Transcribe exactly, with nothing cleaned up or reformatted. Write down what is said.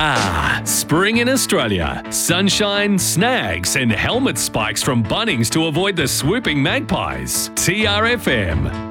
Ah, spring in Australia. Sunshine, snags, and helmet spikes from Bunnings to avoid the swooping magpies. T R F M.